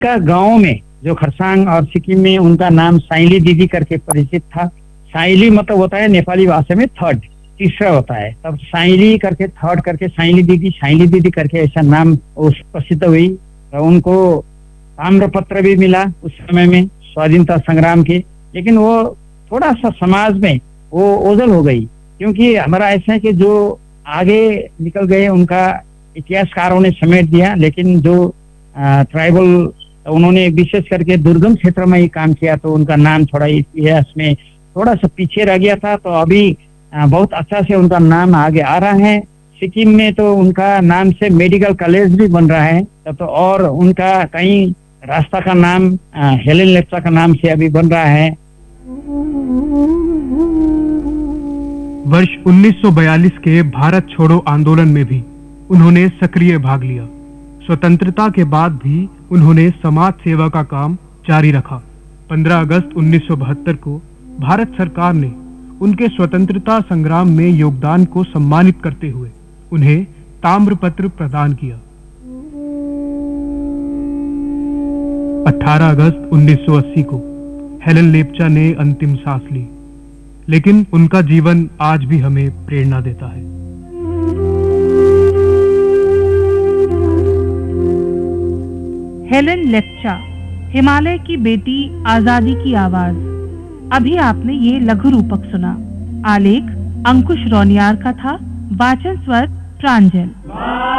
का गांव में जो खरसांग और सिक्किम में उनका नाम साइली दीदी करके परिचित था। साइली मतलब होता है नेपाली भाषा में थर्ड, तीसरा होता है। तब साइली करके थर्ड करके साइली दीदी करके ऐसा नाम उस प्रसिद्ध हुई। तो उनको ताम्रपत्र भी मिला उस समय में स्वाधीनता संग्राम के। लेकिन वो थोड़ा सा समाज में वो ओझल हो गई, क्योंकि हमारा ऐसा है कि जो आगे निकल गए उनका इतिहासकारों ने समेट दिया, लेकिन जो ट्राइबल उन्होंने विशेष करके दुर्गम क्षेत्र में ही काम किया, तो उनका नाम थोड़ा इतिहास में थोड़ा सा पीछे रह गया था। तो अभी बहुत अच्छा से उनका नाम आगे आ रहा है। सिक्किम में तो उनका नाम से मेडिकल कॉलेज भी बन रहा है। तो और उनका कहीं रास्ता का नाम हेलेन लेप्चा का नाम से अभी बन रहा है। वर्ष 1942 के भारत छोड़ो आंदोलन में भी उन्होंने सक्रिय भाग लिया। स्वतंत्रता के बाद भी उन्होंने समाज सेवा का काम जारी रखा। 15 अगस्त 1972 को भारत सरकार ने उनके स्वतंत्रता संग्राम में योगदान को सम्मानित करते हुए उन्हें ताम्रपत्र प्रदान किया। 18 अगस्त 1980 को हेलेन लेप्चा ने अंतिम सांस ली, लेकिन उनका जीवन आज भी हमें प्रेरणा देता है। हेलेन लेप्चा, हिमालय की बेटी, आजादी की आवाज। अभी आपने ये लघु रूपक सुना। आलेख अंकुश रोनियार का था। वाचन स्वर प्रांजल।